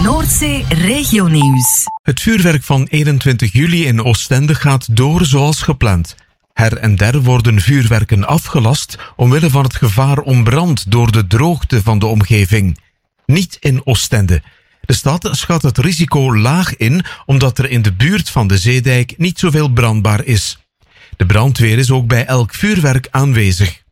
Noordzee Regionieuws. Het vuurwerk van 21 juli in Oostende gaat door zoals gepland. Her en der worden vuurwerken afgelast omwille van het gevaar om brand door de droogte van de omgeving. Niet in Oostende. De stad schat het risico laag in omdat er in de buurt van de zeedijk niet zoveel brandbaar is. De brandweer is ook bij elk vuurwerk aanwezig.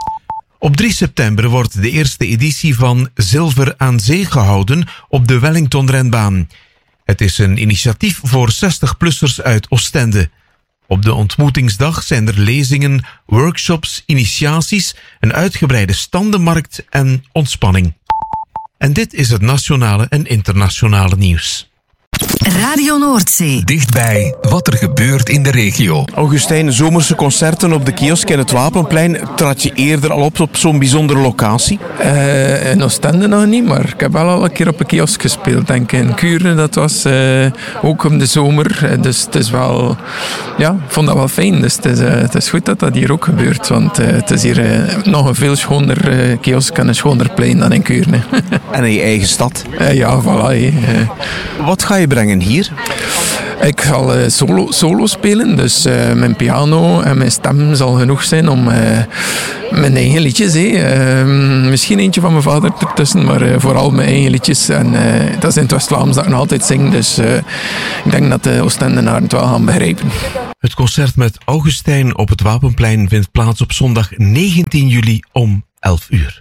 Op 3 september wordt de eerste editie van Zilver aan Zee gehouden op de Wellington-renbaan. Het is een initiatief voor 60-plussers uit Oostende. Op de ontmoetingsdag zijn er lezingen, workshops, initiaties, een uitgebreide standenmarkt en ontspanning. En dit is het nationale en internationale nieuws. Radio Noordzee. Dichtbij wat er gebeurt in de regio. Augustijn, zomerse concerten op de kiosk in het Wapenplein. Trad je eerder al op zo'n bijzondere locatie? In Oostende nog niet, maar ik heb wel al een keer op een kiosk gespeeld. Denk in Kuurne, dat was ook om de zomer. Dus het is wel... Ja, ik vond dat wel fijn. Dus het is goed dat dat hier ook gebeurt. Want het is hier nog een veel schoner kiosk en een schoner plein dan in Kuurne. En in je eigen stad? Ja, voilà. Wat ga je brengen hier? Ik zal solo spelen, dus mijn piano en mijn stem zal genoeg zijn om mijn eigen liedjes. Misschien eentje van mijn vader ertussen, maar vooral mijn eigen liedjes. En dat is in het West-Vlaams dat ik nog altijd zing, dus ik denk dat de Oostendenaren het wel gaan begrijpen. Het concert met Augustijn op het Wapenplein vindt plaats op zondag 19 juli om 11 uur.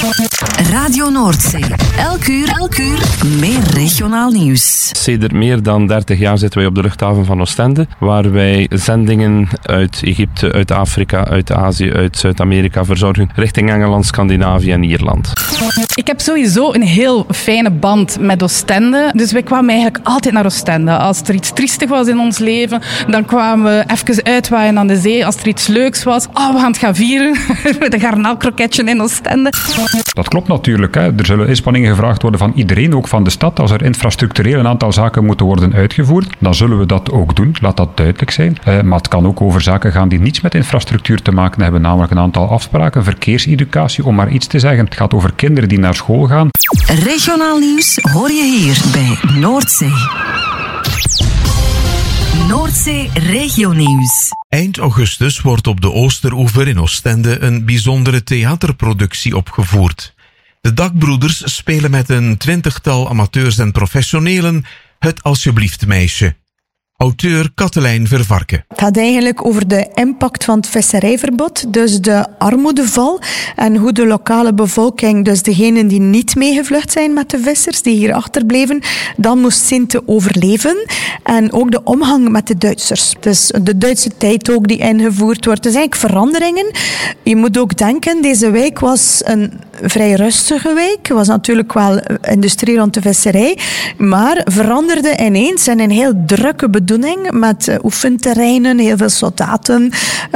Radio Noordzee. Elk uur meer regionaal nieuws. Sedert meer dan 30 jaar zitten wij op de luchthaven van Oostende, waar wij zendingen uit Egypte, uit Afrika, uit Azië, uit Zuid-Amerika verzorgen, richting Engeland, Scandinavië en Ierland. Ik heb sowieso een heel fijne band met Oostende, dus wij kwamen eigenlijk altijd naar Oostende. Als er iets triestig was in ons leven, dan kwamen we even uitwaaien aan de zee. Als er iets leuks was, we gaan het gaan vieren met een garnaalkroketje in Oostende. Dat klopt natuurlijk. Er zullen inspanningen gevraagd worden van iedereen, ook van de stad. Als er infrastructureel een aantal zaken moeten worden uitgevoerd, dan zullen we dat ook doen. Laat dat duidelijk zijn. Maar het kan ook over zaken gaan die niets met infrastructuur te maken hebben. Namelijk een aantal afspraken, verkeerseducatie, om maar iets te zeggen. Het gaat over kinderen die naar school gaan. Regionaal nieuws hoor je hier bij Noordzee. Noordzee Regionieuws. Eind augustus wordt op de Oosteroever in Oostende een bijzondere theaterproductie opgevoerd. De Dakbroeders spelen met een 20-tal amateurs en professionelen Het Alsjeblieft Meisje. Auteur Katelijn Vervarken. Het gaat eigenlijk over de impact van het visserijverbod, dus de armoedeval en hoe de lokale bevolking, dus degenen die niet meegevlucht zijn met de vissers, die hier achterbleven, dan moest zien te overleven. En ook de omgang met de Duitsers. Dus de Duitse tijd ook die ingevoerd wordt. Dus eigenlijk veranderingen. Je moet ook denken, deze wijk was een vrij rustige wijk. Er was natuurlijk wel industrie rond de visserij, maar veranderde ineens in een heel drukke bedoeling met oefenterreinen, heel veel soldaten.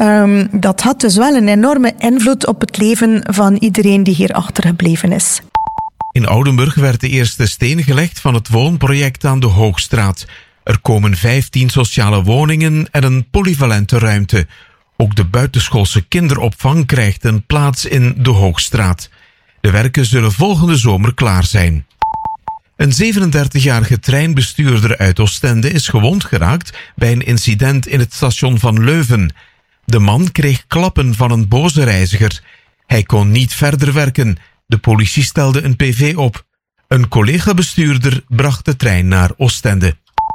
Dat had dus wel een enorme invloed op het leven van iedereen die hier achtergebleven is. In Oudenburg werd de eerste steen gelegd van het woonproject aan de Hoogstraat. Er komen 15 sociale woningen en een polyvalente ruimte. Ook de buitenschoolse kinderopvang krijgt een plaats in de Hoogstraat. De werken zullen volgende zomer klaar zijn. Een 37-jarige treinbestuurder uit Oostende is gewond geraakt bij een incident in het station van Leuven. De man kreeg klappen van een boze reiziger. Hij kon niet verder werken. De politie stelde een PV op. Een collega-bestuurder bracht de trein naar Oostende.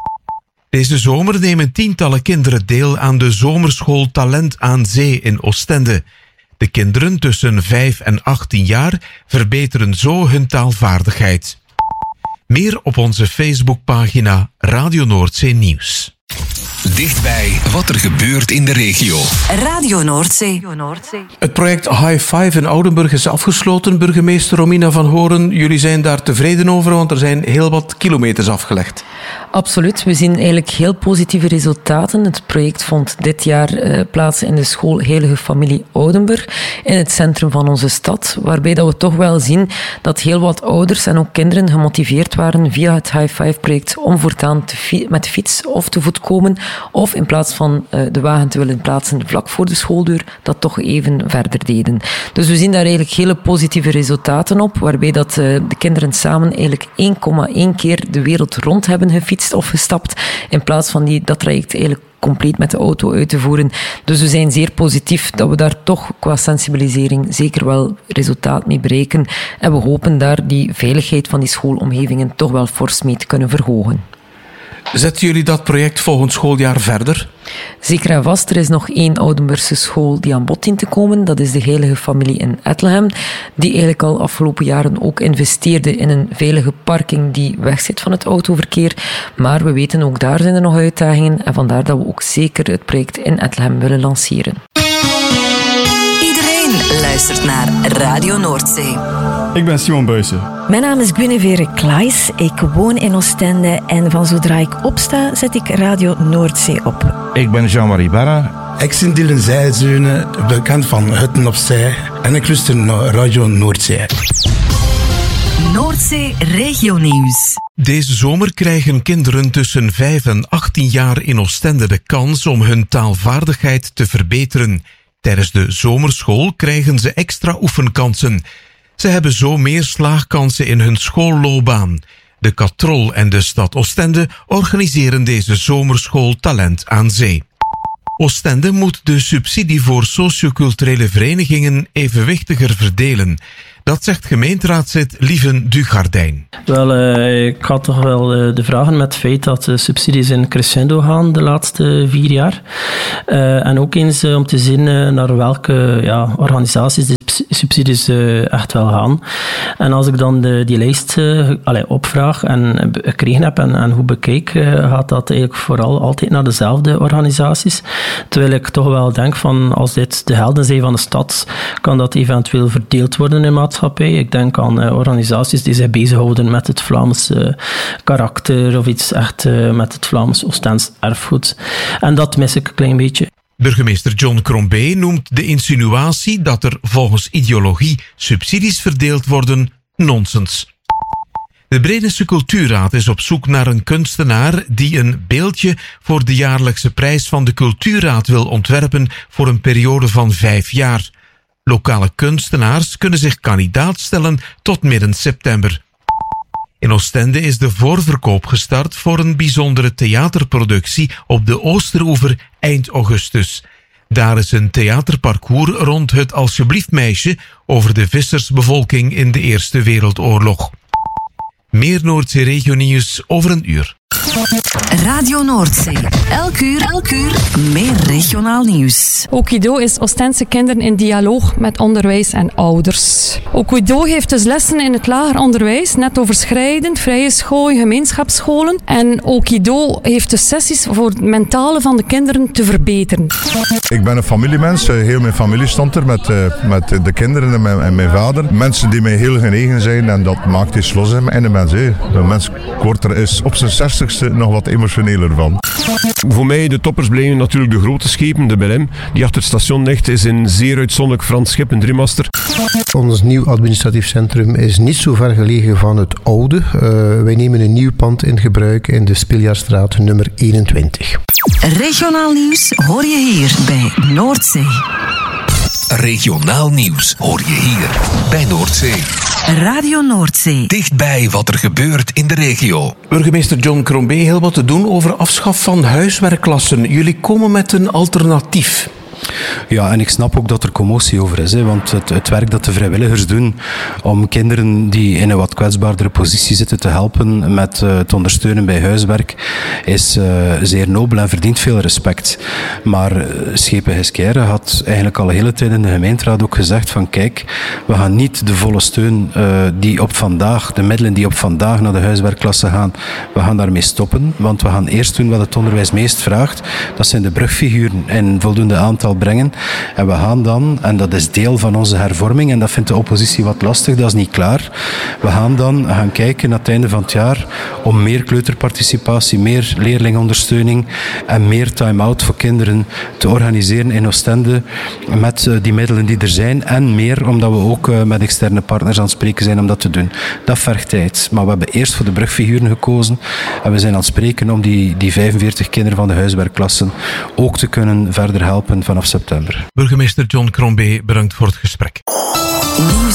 Deze zomer nemen tientallen kinderen deel aan de zomerschool Talent aan Zee in Oostende. De kinderen tussen 5 en 18 jaar verbeteren zo hun taalvaardigheid. Meer op onze Facebookpagina Radio Noordzee Nieuws. Dichtbij wat er gebeurt in de regio. Radio Noordzee. Het project High Five in Oudenburg is afgesloten. Burgemeester Romina van Horen, jullie zijn daar tevreden over, want er zijn heel wat kilometers afgelegd. Absoluut. We zien eigenlijk heel positieve resultaten. Het project vond dit jaar plaats in de school Heilige Familie Oudenburg, in het centrum van onze stad, waarbij dat we toch wel zien dat heel wat ouders en ook kinderen gemotiveerd waren via het High Five project om voortaan met de fiets of te voet komen of in plaats van de wagen te willen plaatsen vlak voor de schooldeur, dat toch even verder deden. Dus we zien daar eigenlijk hele positieve resultaten op, waarbij dat de kinderen samen eigenlijk 1,1 keer de wereld rond hebben gefietst of gestapt, in plaats van dat traject eigenlijk compleet met de auto uit te voeren. Dus we zijn zeer positief dat we daar toch qua sensibilisering zeker wel resultaat mee bereiken. En we hopen daar die veiligheid van die schoolomgevingen toch wel fors mee te kunnen verhogen. Zetten jullie dat project volgend schooljaar verder? Zeker en vast. Er is nog 1 Oudenburgse school die aan bod dient te komen. Dat is de Heilige Familie in Ettelhem, die eigenlijk al afgelopen jaren ook investeerde in een veilige parking die wegzit van het autoverkeer. Maar we weten, ook daar zijn er nog uitdagingen en vandaar dat we ook zeker het project in Ettelhem willen lanceren. Iedereen luistert naar Radio Noordzee. Ik ben Simon Buijsen. Mijn naam is Guinevere Klaes. Ik woon in Oostende en van zodra ik opsta, zet ik Radio Noordzee op. Ik ben Jean-Marie Barra. Ik ben Dylan Zijzeunen, bekend van Hutten op Zij. En ik luister naar Radio Noordzee. Noordzee Regionieuws. Deze zomer krijgen kinderen tussen 5 en 18 jaar in Oostende de kans om hun taalvaardigheid te verbeteren. Tijdens de zomerschool krijgen ze extra oefenkansen. Ze hebben zo meer slaagkansen in hun schoolloopbaan. De Katrol en de stad Oostende organiseren deze zomerschool Talent aan Zee. Oostende moet de subsidie voor socioculturele verenigingen evenwichtiger verdelen. Dat zegt gemeenteraadslid Lieven Dugardijn. Wel, ik had toch wel de vragen met het feit dat de subsidies in crescendo gaan de laatste 4 jaar. En ook eens om te zien naar welke organisaties de subsidies echt wel gaan. En als ik dan die lijst opvraag en gekregen heb en hoe bekijk, gaat dat eigenlijk vooral altijd naar dezelfde organisaties. Terwijl ik toch wel denk van, als dit de helden zijn van de stad, kan dat eventueel verdeeld worden in maatschappij. Ik denk aan organisaties die zich bezighouden met het Vlaamse karakter of iets echt met het Vlaams Oostends erfgoed. En dat mis ik een klein beetje. Burgemeester John Crombé noemt de insinuatie dat er volgens ideologie subsidies verdeeld worden nonsens. De Bredense Cultuurraad is op zoek naar een kunstenaar die een beeldje voor de jaarlijkse prijs van de Cultuurraad wil ontwerpen voor een periode van 5 jaar. Lokale kunstenaars kunnen zich kandidaat stellen tot midden september. In Oostende is de voorverkoop gestart voor een bijzondere theaterproductie op de Oosteroever eind augustus. Daar is een theaterparcours rond het Alsjeblieft meisje over de vissersbevolking in de Eerste Wereldoorlog. Meer Noordzee Regionieuws over een uur. Radio Noordzee. Elk uur meer regionaal nieuws. Okido is Oostense kinderen in dialoog met onderwijs en ouders. Okido geeft dus lessen in het lager onderwijs, net overschrijdend, vrije scholen, gemeenschapsscholen. En Okido heeft dus sessies voor het mentale van de kinderen te verbeteren. Ik ben een familiemens, heel mijn familie stond er met de kinderen en mijn vader. Mensen die mij heel genegen zijn en dat maakt iets los in de mens. De mens wordt er is op zijn 60ste nog wat emotioneler van. Voor mij, de toppers blijven natuurlijk de grote schepen, de BLM, die achter het station ligt, is een zeer uitzonderlijk Frans schip, een 3-master. Ons nieuw administratief centrum is niet zo ver gelegen van het oude. Wij nemen een nieuw pand in gebruik in de Spiljaarstraat nummer 21. Regionaal nieuws hoor je hier bij Noordzee. Regionaal nieuws hoor je hier bij Noordzee. Radio Noordzee. Dichtbij wat er gebeurt in de regio. Burgemeester John Crombé, heel wat te doen over afschaf van huiswerkklassen. Jullie komen met een alternatief. Ja, en ik snap ook dat er commotie over is. Want het werk dat de vrijwilligers doen om kinderen die in een wat kwetsbaardere positie zitten te helpen met te ondersteunen bij huiswerk is zeer nobel en verdient veel respect. Maar Schepen Giskeire had eigenlijk al de hele tijd in de gemeenteraad ook gezegd van kijk, we gaan niet de volle steun die op vandaag, de middelen die op vandaag naar de huiswerkklassen gaan, we gaan daarmee stoppen. Want we gaan eerst doen wat het onderwijs meest vraagt. Dat zijn de brugfiguren in voldoende aantal centraal brengen. En we gaan dan, en dat is deel van onze hervorming, en dat vindt de oppositie wat lastig, dat is niet klaar. We gaan dan gaan kijken aan het einde van het jaar om meer kleuterparticipatie, meer leerlingondersteuning en meer time-out voor kinderen te organiseren in Oostende met die middelen die er zijn en meer omdat we ook met externe partners aan het spreken zijn om dat te doen. Dat vergt tijd. Maar we hebben eerst voor de brugfiguren gekozen en we zijn aan het spreken om die 45 kinderen van de huiswerkklassen ook te kunnen verder helpen vanaf september. Burgemeester John Crombie, bedankt voor het gesprek.